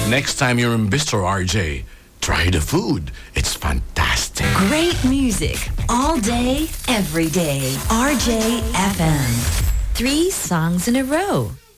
Next time you're in Bistro RJ, try the food. It's fantastic. Great music all day, every day. RJ FM. 3 songs in a row.